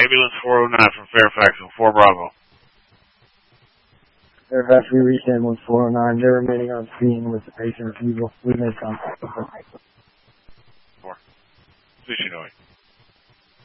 Ambulance 409 from Fairfax on 4 Bravo. Fairfax, we reached ambulance 409. They're remaining on scene with the patient refusal. We made contact with them.